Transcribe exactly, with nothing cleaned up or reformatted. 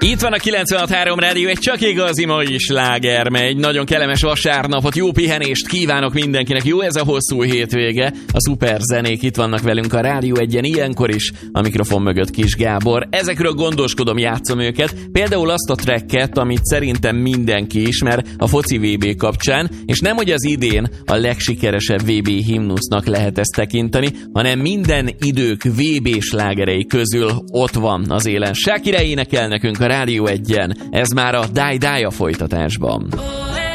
Itt van a kilencvenhat három Rádió, egy csak igazi mai sláger megy. Nagyon kellemes vasárnapot, jó pihenést kívánok mindenkinek. Jó ez a hosszú hétvége. A szuper zenék itt vannak velünk a Rádió egyen ilyenkor is. A mikrofon mögött Kis Gábor. Ezekről gondoskodom, játszom őket. Például azt a tracket, amit szerintem mindenki ismer a foci vé bé kapcsán, és nem hogy az idén a legsikeresebb vé bé himnusznak lehet ezt tekinteni, hanem minden idők vé bé slágerei közül ott van az élen. Shakira énekel nekünk a Rádió egyen. Ez már a Die Die a folytatásban.